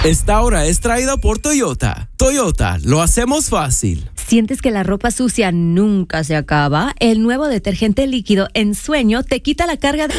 Esta hora es traída por Toyota. Toyota, lo hacemos fácil. ¿Sientes que la ropa sucia nunca se acaba? El nuevo detergente líquido En Sueño te quita la carga de